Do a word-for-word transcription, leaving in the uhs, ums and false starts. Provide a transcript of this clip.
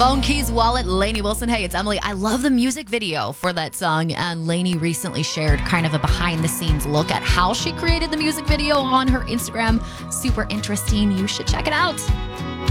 Phone Keys Wallet, Lainey Wilson. Hey, it's Emily. I love the music video for that song, and Lainey recently shared kind of a behind-the-scenes look at how she created the music video on her Instagram. Super interesting. You should check it out.